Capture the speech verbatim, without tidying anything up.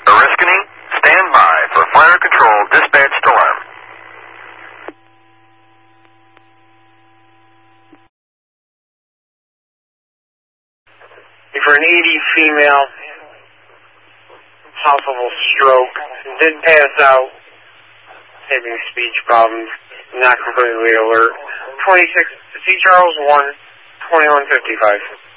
Oriskany, stand by for fire control dispatched alarm. For an eighty female, possible stroke, did pass out, having speech problems, not completely alert. twenty-six, C. Charles one, twenty-one fifty-five.